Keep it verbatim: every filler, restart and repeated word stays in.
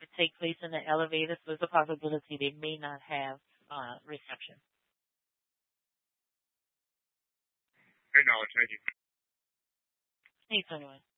take place in the elevator, so there's a possibility they may not have uh, reception. Great knowledge. Thank you. Thanks, everyone.